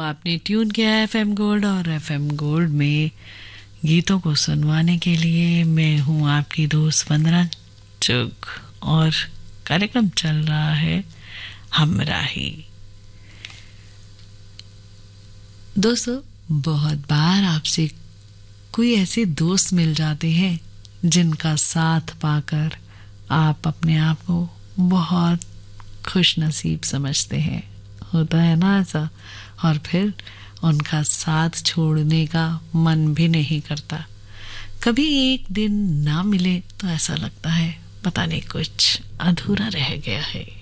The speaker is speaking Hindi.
आपने ट्यून किया है एफएम गोल्ड और एफएम गोल्ड में गीतों को सुनवाने के लिए मैं हूँ आपकी दोस्त वंदना चुग और कार्यक्रम चल रहा है हमराही। दोस्तों, बहुत बार आपसे कोई ऐसे दोस्त मिल जाते हैं जिनका साथ पाकर आप अपने आप को बहुत खुश नसीब समझते हैं। होता है ना ऐसा, और फिर उनका साथ छोड़ने का मन भी नहीं करता। कभी एक दिन ना मिले तो ऐसा लगता है पता नहीं कुछ अधूरा रह गया है।